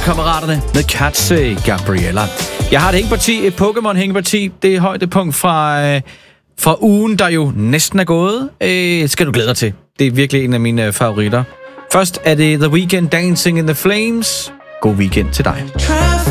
Pokémon-kammeraterne med Katse Gabriella. Jeg har et hængeparti, et Pokémon-hængeparti. Det er højdepunkt fra ugen, der jo næsten er gået. Skal du glæde dig til. Det er virkelig en af mine favoritter. Først er det The Weeknd, Dancing in the Flames. God weekend til dig.